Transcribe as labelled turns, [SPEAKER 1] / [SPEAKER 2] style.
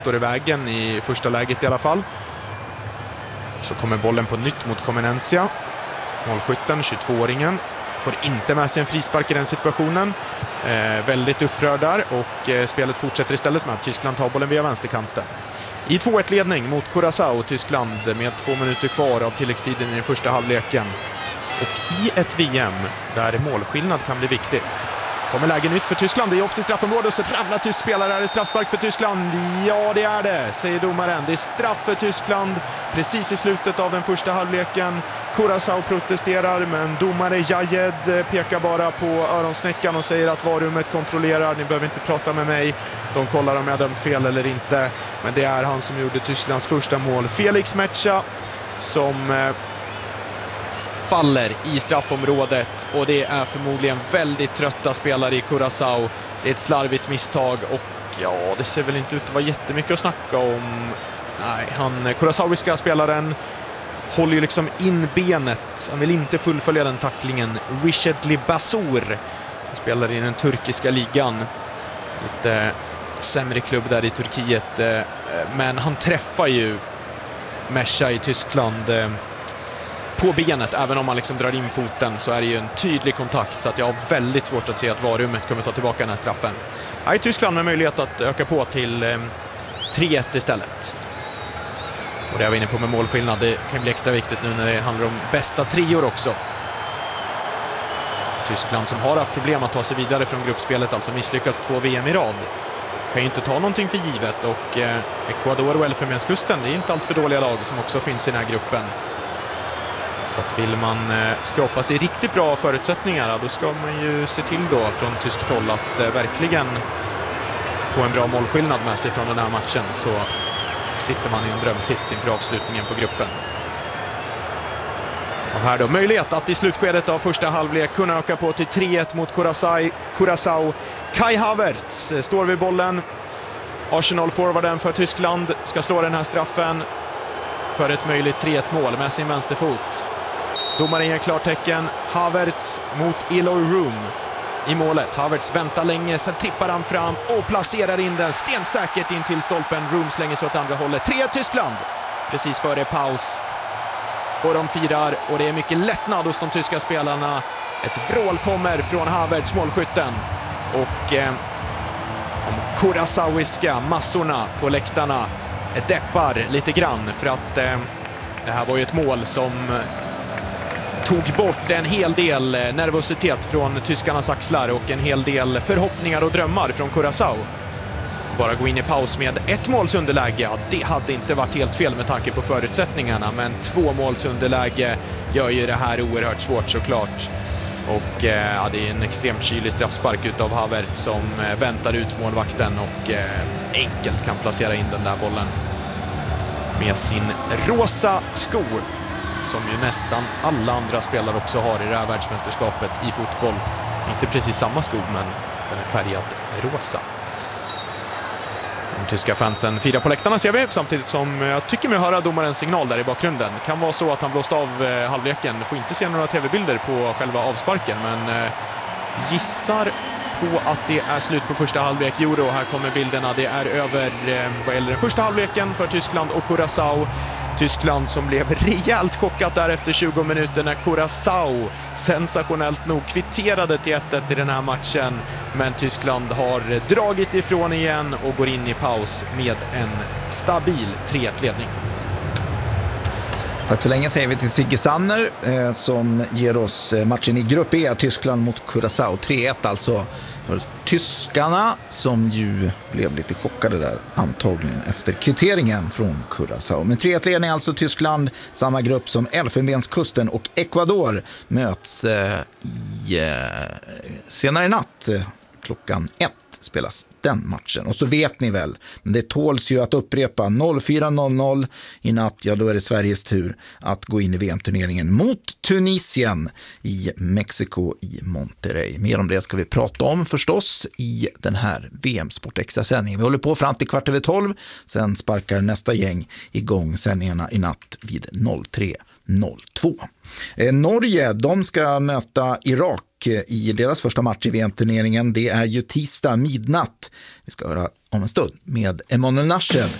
[SPEAKER 1] står i vägen i första läget i alla fall. Så kommer bollen på nytt mot Comenencia. Målskytten, 22-åringen, får inte med sig en frispark i den situationen. Väldigt upprörd där och spelet fortsätter istället med att Tyskland tar bollen via vänsterkanten. I 2-1-ledning mot Curaçao, Tyskland, med 2 minuter kvar av tilläggstiden i den första halvleken. Och i ett VM där målskillnad kan bli viktigt. Kommer lägen ut för Tyskland i offensivt straffområde och så ramlar tysk spelare. Är det straffspark för Tyskland? Ja, det är det, säger domaren. Det är straff för Tyskland precis i slutet av den första halvleken. Curaçao protesterar, men domare Jayed pekar bara på öronsnäckan och säger att varummet kontrollerar. Ni behöver inte prata med mig. De kollar om jag dömt fel eller inte. Men det är han som gjorde Tysklands första mål. Felix Metsä som faller i straffområdet, och det är förmodligen väldigt trötta spelare i Curaçao. Det är ett slarvigt misstag och ja, det ser väl inte ut att vara jättemycket att snacka om. Nej, Curaçaoiska spelaren håller ju liksom in benet. Han vill inte fullfölja den tacklingen. Rishedli Basur spelar i den turkiska ligan. Lite sämre klubb där i Turkiet, men han träffar ju Metsä i Tyskland på benet. Även om man liksom drar in foten så är det ju en tydlig kontakt, så att jag har väldigt svårt att se att varummet kommer ta tillbaka den här straffen. Här i Tyskland med möjlighet att öka på till 3-1 istället. Och det är vi inne på med målskillnad. Det kan bli extra viktigt nu när det handlar om bästa trior också. Tyskland som har haft problem att ta sig vidare från gruppspelet, alltså misslyckats 2 VM i rad, kan ju inte ta någonting för givet. Och Ecuador och Elfenbenskusten, det är inte allt för dåliga lag som också finns i den här gruppen. Så att vill man skapa sig riktigt bra förutsättningar, då ska man ju se till då från tyskt håll att verkligen få en bra målskillnad med sig från den här matchen, så sitter man i en drömsits inför avslutningen på gruppen. Och här då möjlighet att i slutskedet av första halvlek kunna öka på till 3-1 mot Curaçao. Kai Havertz står vid bollen. Arsenal-forwarden för Tyskland ska slå den här straffen för ett möjligt 3-1 mål med sin vänsterfot. Domaren ger klartecken. Havertz mot Eloy Room i målet. Havertz väntar länge, sen trippar han fram och placerar in den stensäkert in till stolpen. Room slänger sig åt andra hållet. 3-1 Tyskland precis före paus. Och de firar, och det är mycket lättnad hos de tyska spelarna. Ett vrål kommer från Havertz, målskytten. Och de Curaçaoiska massorna på läktarna deppar lite grann, för att det här var ju ett mål som tog bort en hel del nervositet från tyskarnas axlar och en hel del förhoppningar och drömmar från Curaçao. Bara gå in i paus med 1 måls underläge, ja, det hade inte varit helt fel med tanke på förutsättningarna, men 2 måls underläge gör ju det här oerhört svårt såklart. Och ja, det är en extremt kylig straffspark utav Havertz som väntar ut målvakten och enkelt kan placera in den där bollen med sin rosa sko, som ju nästan alla andra spelare också har i det här världsmästerskapet i fotboll. Inte precis samma sko, men den är färgad rosa. De tyska fansen firar på läktarna, ser vi, samtidigt som jag tycker mig höra domarens signal där i bakgrunden. Kan vara så att han blåst av halvleken. Får inte se några tv-bilder på själva avsparken, men gissar på att det är slut på första halvlek. Jo, här kommer bilderna. Det är över vad gäller den första halvleken för Tyskland och Curaçao. Tyskland som blev rejält chockat där efter 20 minuter när Curaçao sensationellt nog kvitterade till 1-1 i den här matchen. Men Tyskland har dragit ifrån igen och går in i paus med en stabil 3-1-ledning.
[SPEAKER 2] Tack så länge säger vi till Sigge Sanner som ger oss matchen i grupp E, Tyskland mot Curaçao. 3-1 alltså för tyskarna, som ju blev lite chockade där antagligen efter kvitteringen från Curaçao. Men 3-1-ledning alltså Tyskland, samma grupp som Elfenbenskusten och Ecuador möts senare i natt. Klockan 1 spelas den matchen. Och så vet ni väl, men det tåls ju att upprepa 04:00 i natt, ja då är det Sveriges tur att gå in i VM-turneringen mot Tunisien i Mexiko i Monterrey. Mer om det ska vi prata om förstås i den här VM-sport extra-sändningen. Vi håller på fram till 12:15, sen sparkar nästa gäng igång sändningarna i natt vid 03:00. 02. Norge, de ska möta Irak i deras första match i VM-turneringen. Det är ju tisdag midnatt. Vi ska höra om en stund med Emanuel Nashed